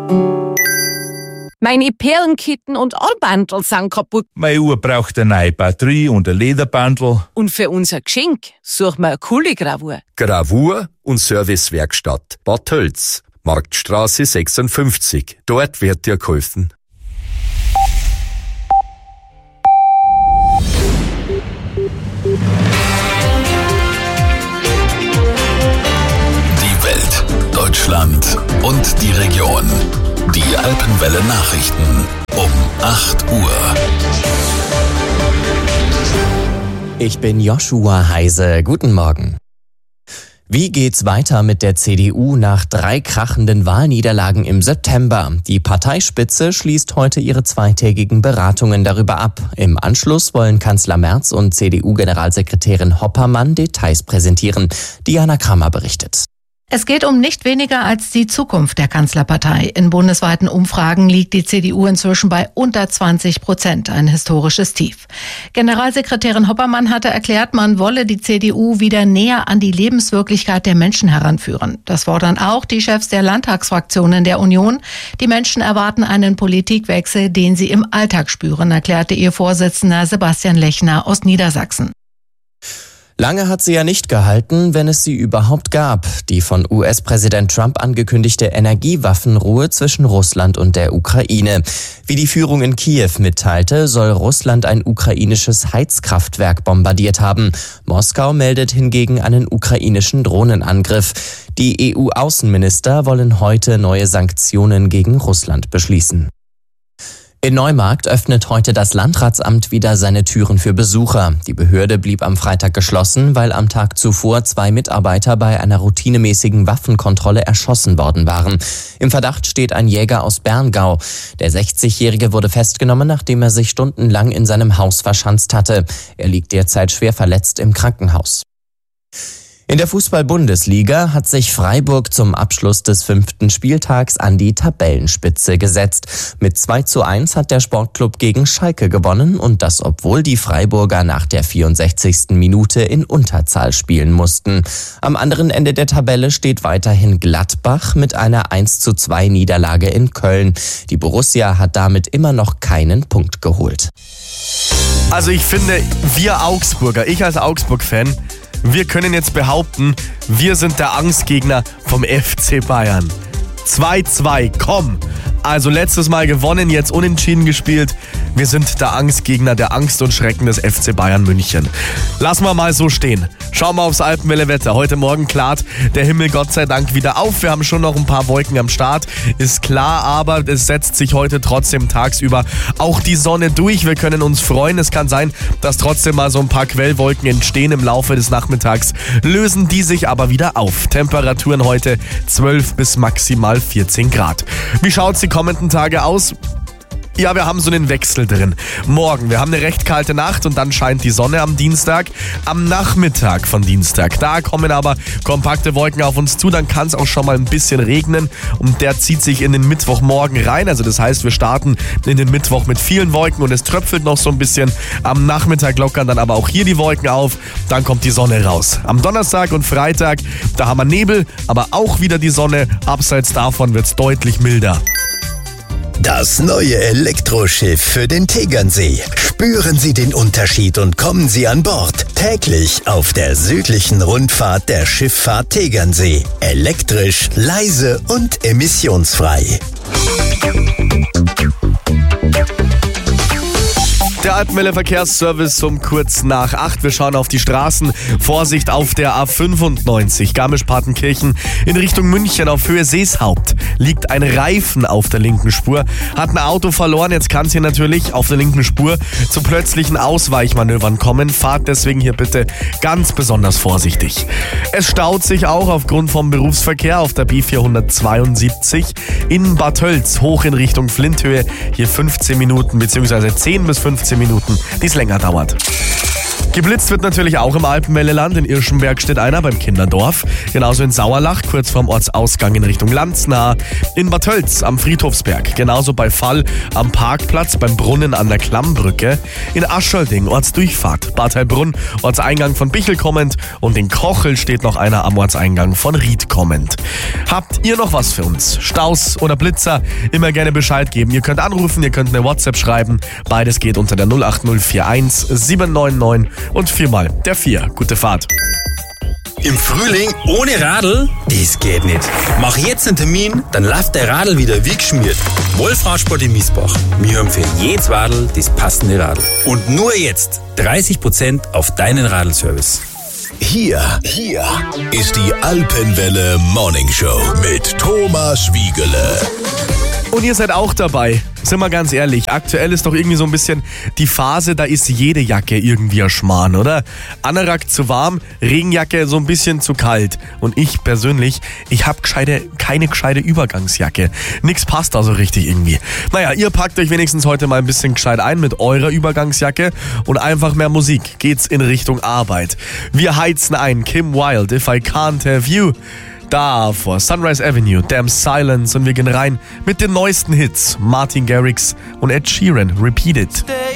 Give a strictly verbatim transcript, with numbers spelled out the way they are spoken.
Meine Perlenketten und Armbandel sind kaputt. Meine Uhr braucht eine neue Batterie und ein Lederbandel. Und für unser Geschenk suchen wir eine coole Gravur. Gravur und Servicewerkstatt Bad Tölz, Marktstraße sechsundfünfzig. Dort wird dir geholfen. Die Welt, Deutschland und die Region. Die Alpenwelle Nachrichten um acht Uhr. Ich bin Joshua Heise. Guten Morgen. Wie geht's weiter mit der C D U nach drei krachenden Wahlniederlagen im September? Die Parteispitze schließt heute ihre zweitägigen Beratungen darüber ab. Im Anschluss wollen Kanzler Merz und C D U-Generalsekretärin Hoppermann Details präsentieren. Diana Kramer berichtet. Es geht um nicht weniger als die Zukunft der Kanzlerpartei. In bundesweiten Umfragen liegt die C D U inzwischen bei unter zwanzig Prozent, ein historisches Tief. Generalsekretärin Hoppermann hatte erklärt, man wolle die C D U wieder näher an die Lebenswirklichkeit der Menschen heranführen. Das fordern auch die Chefs der Landtagsfraktionen der Union. Die Menschen erwarten einen Politikwechsel, den sie im Alltag spüren, erklärte ihr Vorsitzender Sebastian Lechner aus Niedersachsen. Lange hat sie ja nicht gehalten, wenn es sie überhaupt gab. Die von U S-Präsident Trump angekündigte Energiewaffenruhe zwischen Russland und der Ukraine. Wie die Führung in Kiew mitteilte, soll Russland ein ukrainisches Heizkraftwerk bombardiert haben. Moskau meldet hingegen einen ukrainischen Drohnenangriff. Die E U-Außenminister wollen heute neue Sanktionen gegen Russland beschließen. In Neumarkt öffnet heute das Landratsamt wieder seine Türen für Besucher. Die Behörde blieb am Freitag geschlossen, weil am Tag zuvor zwei Mitarbeiter bei einer routinemäßigen Waffenkontrolle erschossen worden waren. Im Verdacht steht ein Jäger aus Berngau. Der sechzigjährige wurde festgenommen, nachdem er sich stundenlang in seinem Haus verschanzt hatte. Er liegt derzeit schwer verletzt im Krankenhaus. In der Fußball-Bundesliga hat sich Freiburg zum Abschluss des fünften Spieltags an die Tabellenspitze gesetzt. Mit zwei zu eins hat der Sportclub gegen Schalke gewonnen und das, obwohl die Freiburger nach der vierundsechzigsten Minute in Unterzahl spielen mussten. Am anderen Ende der Tabelle steht weiterhin Gladbach mit einer eins zu zwei Niederlage in Köln. Die Borussia hat damit immer noch keinen Punkt geholt. Also ich finde, wir Augsburger, ich als Augsburg-Fan, wir können jetzt behaupten, wir sind der Angstgegner vom F C Bayern. zwei zu zwei, komm! Also letztes Mal gewonnen, jetzt unentschieden gespielt. Wir sind der Angstgegner, der Angst und Schrecken des F C Bayern München. Lassen wir mal so stehen. Schauen wir aufs Alpenwelle-Wetter. Heute Morgen klart der Himmel Gott sei Dank wieder auf. Wir haben schon noch ein paar Wolken am Start, ist klar, aber es setzt sich heute trotzdem tagsüber auch die Sonne durch. Wir können uns freuen. Es kann sein, dass trotzdem mal so ein paar Quellwolken entstehen im Laufe des Nachmittags. Lösen die sich aber wieder auf. Temperaturen heute zwölf bis maximal vierzehn Grad. Wie schaut's die kommenden Tage aus? Ja, wir haben so einen Wechsel drin. Morgen, wir haben eine recht kalte Nacht und dann scheint die Sonne am Dienstag. Am Nachmittag von Dienstag, da kommen aber kompakte Wolken auf uns zu. Dann kann es auch schon mal ein bisschen regnen und der zieht sich in den Mittwochmorgen rein. Also das heißt, wir starten in den Mittwoch mit vielen Wolken und es tröpfelt noch so ein bisschen. Am Nachmittag lockern dann aber auch hier die Wolken auf. Dann kommt die Sonne raus. Am Donnerstag und Freitag, da haben wir Nebel, aber auch wieder die Sonne. Abseits davon wird es deutlich milder. Das neue Elektroschiff für den Tegernsee. Spüren Sie den Unterschied und kommen Sie an Bord. Täglich auf der südlichen Rundfahrt der Schifffahrt Tegernsee. Elektrisch, leise und emissionsfrei. Der Alpenwelle Verkehrsservice um kurz nach acht. Wir schauen auf die Straßen. Vorsicht auf der A fünfundneunzig Garmisch-Partenkirchen in Richtung München auf Höhe Seeshaupt. Liegt ein Reifen auf der linken Spur. Hat ein Auto verloren. Jetzt kann es hier natürlich auf der linken Spur zu plötzlichen Ausweichmanövern kommen. Fahrt deswegen hier bitte ganz besonders vorsichtig. Es staut sich auch aufgrund vom Berufsverkehr auf der B vierhundertzweiundsiebzig in Bad Tölz hoch in Richtung Flinthöhe. Hier fünfzehn Minuten bzw. zehn bis fünfzehn Minuten, die es länger dauert. Geblitzt wird natürlich auch im Alpenwelleland. In Irschenberg steht einer beim Kinderdorf. Genauso in Sauerlach, kurz vorm Ortsausgang in Richtung Lanznah. In Bad Tölz am Friedhofsberg. Genauso bei Fall am Parkplatz beim Brunnen an der Klammbrücke. In Aschelding, Ortsdurchfahrt. Bad Heilbrunn, Ortseingang von Bichl kommend. Und in Kochel steht noch einer am Ortseingang von Ried kommend. Habt ihr noch was für uns? Staus oder Blitzer? Immer gerne Bescheid geben. Ihr könnt anrufen, ihr könnt eine WhatsApp schreiben. Beides geht unter der null acht null vier eins sieben neun neun und viermal der vier. Gute Fahrt. Im Frühling ohne Radl? Das geht nicht. Mach jetzt einen Termin, dann läuft der Radl wieder wie geschmiert. Wolfradsport in Miesbach. Wir haben für jedes Radl das passende Radl. Und nur jetzt dreißig Prozent auf deinen Radlservice. Hier, hier ist die Alpenwelle Morning Show mit Thomas Wiegele. Und ihr seid auch dabei. Sind wir ganz ehrlich, aktuell ist doch irgendwie so ein bisschen die Phase, da ist jede Jacke irgendwie ein Schmarrn, oder? Anorak zu warm, Regenjacke so ein bisschen zu kalt. Und ich persönlich, ich hab gescheite, keine gescheite Übergangsjacke. Nix passt da so richtig irgendwie. Naja, ihr packt euch wenigstens heute mal ein bisschen gescheit ein mit eurer Übergangsjacke und einfach mehr Musik. Geht's in Richtung Arbeit. Wir heizen ein. Kim Wilde, If I Can't Have You. Davor Sunrise Avenue, Damn Silence und wir gehen rein mit den neuesten Hits. Martin Garrix und Ed Sheeran, Repeat It.